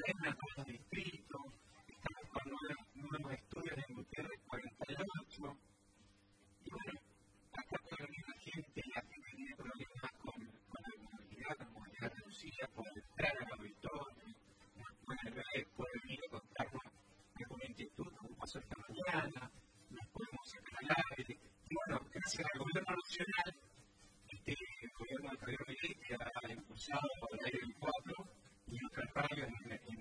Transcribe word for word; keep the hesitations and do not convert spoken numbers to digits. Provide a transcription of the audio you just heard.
Arena, todos los distritos, estamos con nuevos, nuevos estudios en Gutiérrez cuarenta y ocho, y bueno, acá puede venir la gente, la gente que tiene problemas con, con la movilidad, con movilidad reducida, puede entrar al auditorio, nos puede ver, puede venir a contarnos alguna inquietud, como pasó esta mañana, nos podemos sacar al aire, y bueno, gracias al gobierno nacional, este el gobierno de Javier Milei que ha impulsado el aire veinticuatro y otras radios en, en